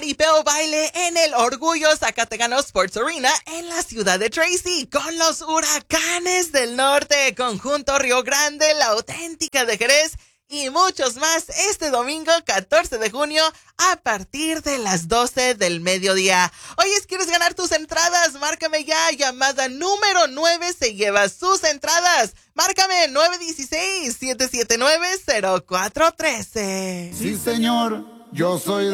Jaripeo Baile en el Orgullo Zacatecano Sports Arena en la ciudad de Tracy con los Huracanes del Norte, Conjunto Río Grande, La Auténtica de Jerez y muchos más este domingo 14 de junio a partir de las 12 del mediodía. Oye, ¿quieres ganar tus entradas? Márcame ya, llamada número 9 se lleva sus entradas. Márcame 916-779-0413. Sí, señor, yo soy de